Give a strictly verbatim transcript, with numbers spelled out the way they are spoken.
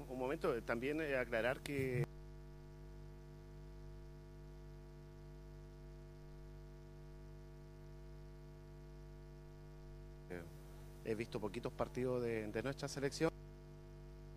un momento, también eh, aclarar que he visto poquitos partidos de, de nuestra selección.